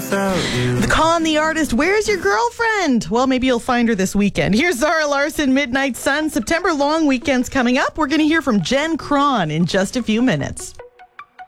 without you. The Con the artist, where's your girlfriend? Well, maybe you'll find her this weekend. Here's Zara Larson, Midnight Sun. September long weekend's coming up. We're going to hear from Jen Cron in just a few minutes.